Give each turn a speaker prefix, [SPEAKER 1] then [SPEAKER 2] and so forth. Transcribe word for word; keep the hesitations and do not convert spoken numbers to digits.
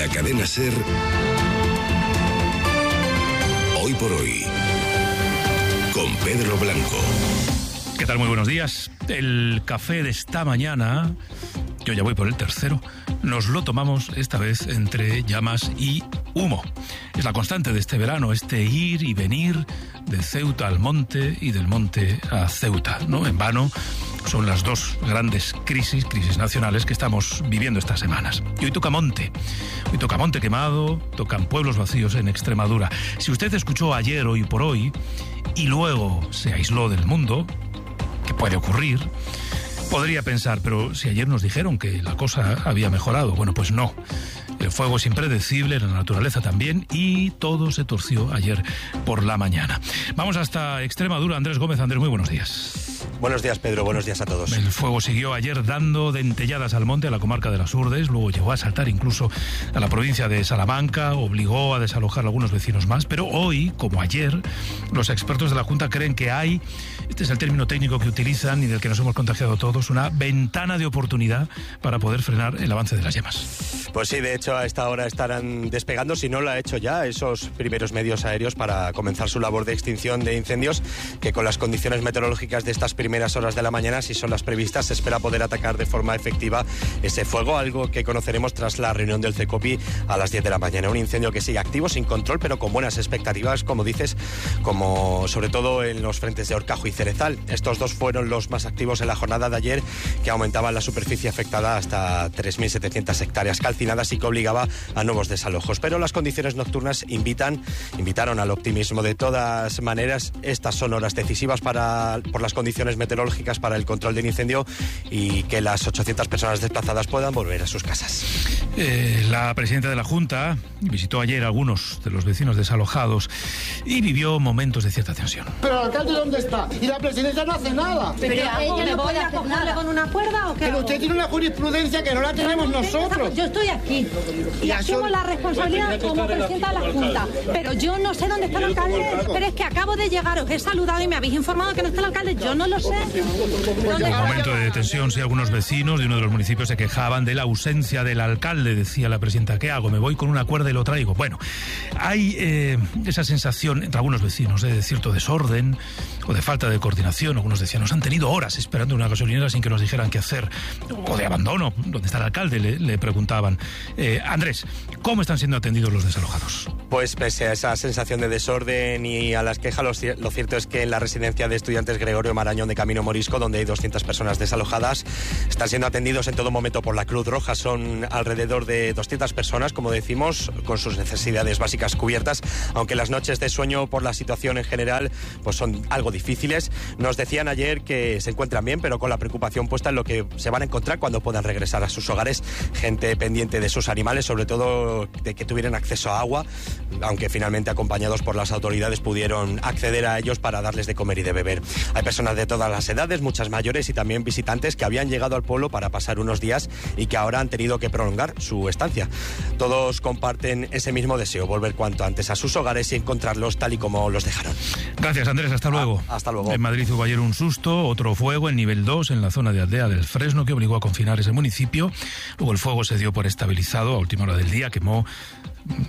[SPEAKER 1] cadena SER, Hoy por Hoy, con Pedro Blanco.
[SPEAKER 2] ¿Qué tal? Muy buenos días. El café de esta mañana, yo ya voy por el tercero, nos lo tomamos esta vez entre llamas y humo. Es la constante de este verano, este ir y venir de Ceuta al monte y del monte a Ceuta, ¿no? En vano son las dos grandes crisis, crisis nacionales que estamos viviendo estas semanas. Y hoy toca monte, hoy toca monte quemado, tocan pueblos vacíos en Extremadura. Si usted escuchó ayer Hoy por Hoy y luego se aisló del mundo, que puede ocurrir, podría pensar, pero si ayer nos dijeron que la cosa había mejorado, bueno, pues no. El fuego es impredecible, la naturaleza también, y todo se torció ayer por la mañana. Vamos hasta Extremadura. Andrés Gómez. Andrés, muy buenos días.
[SPEAKER 3] Buenos días, Pedro. Buenos días a todos.
[SPEAKER 2] El fuego siguió ayer dando dentelladas al monte, a la comarca de las Urdes, luego llegó a saltar incluso a la provincia de Salamanca, obligó a desalojar a algunos vecinos más, pero hoy, como ayer, los expertos de la Junta creen que hay, este es el término técnico que utilizan y del que nos hemos contagiado todos, una ventana de oportunidad para poder frenar el avance de las llamas.
[SPEAKER 3] Pues sí, de hecho a esta hora estarán despegando, si no lo ha hecho ya, esos primeros medios aéreos para comenzar su labor de extinción de incendios, que con las condiciones meteorológicas de estas primeras horas de la mañana, si son las previstas, se espera poder atacar de forma efectiva ese fuego, algo que conoceremos tras la reunión del CECOPI a las diez de la mañana. Un incendio que sigue activo, sin control, pero con buenas expectativas, como dices, como sobre todo en los frentes de Horcajo y Cerezal. Estos dos fueron los más activos en la jornada de ayer, que aumentaban la superficie afectada hasta tres mil setecientas hectáreas calcinadas y que obligaba a nuevos desalojos. Pero las condiciones nocturnas invitan, invitaron al optimismo. De todas maneras, estas son horas decisivas para, por las condiciones meteorológicas para el control del incendio y que las ochocientas personas desplazadas puedan volver a sus casas.
[SPEAKER 2] Eh, la presidenta de la Junta visitó ayer a algunos de los vecinos desalojados y vivió momentos de cierta tensión.
[SPEAKER 4] ¿Pero el alcalde dónde está? Y la presidencia no hace nada.
[SPEAKER 5] ¿Pero ella no puede acogerle con una cuerda o qué?
[SPEAKER 4] Pero usted tiene una jurisprudencia que no la tenemos
[SPEAKER 5] no,
[SPEAKER 4] nosotros.
[SPEAKER 5] Yo estoy aquí y asumo la responsabilidad como presidenta de la Junta. Pero yo no sé dónde está el alcalde. Pero es que acabo de llegar, os he saludado y me habéis informado que no está el alcalde. Yo no lo sé.
[SPEAKER 2] Un momento de tensión, sí, algunos vecinos de uno de los municipios se quejaban de la ausencia del alcalde. Decía la presidenta, ¿qué hago? ¿Me voy con una cuerda y lo traigo? Bueno, hay eh, esa sensación entre algunos vecinos eh, de cierto desorden o de falta de coordinación. Algunos decían, nos han tenido horas esperando una gasolinera sin que nos dijeran qué hacer, o de abandono. ¿Dónde está el alcalde? Le, le preguntaban. Eh, Andrés, ¿cómo están siendo atendidos los desalojados?
[SPEAKER 3] Pues pese a esa sensación de desorden y a las quejas, lo, lo cierto es que en la residencia de estudiantes Gregorio Marañón de Camino Morisco, donde hay doscientas personas desalojadas, están siendo atendidos en todo momento por la Cruz Roja. Son alrededor de doscientas personas, como decimos, con sus necesidades básicas cubiertas, aunque las noches de sueño por la situación en general pues son algo difíciles. Nos decían ayer que se encuentran bien, pero con la preocupación puesta en lo que se van a encontrar cuando puedan regresar a sus hogares. Gente pendiente de sus animales, sobre todo de que tuvieran acceso a agua, aunque finalmente acompañados por las autoridades pudieron acceder a ellos para darles de comer y de beber. Hay personas de todas las edades, muchas mayores y también visitantes que habían llegado al pueblo para pasar unos días y que ahora han tenido que prolongar su estancia. Todos comparten ese mismo deseo, volver cuanto antes a sus hogares y encontrarlos tal y como los dejaron.
[SPEAKER 2] Gracias, Andrés, hasta luego.
[SPEAKER 3] Ah, hasta luego.
[SPEAKER 2] En Madrid hubo ayer un susto, otro fuego en nivel dos en la zona de Aldea del Fresno que obligó a confinar ese municipio. Luego el fuego se dio por estabilizado a última hora del día, quemó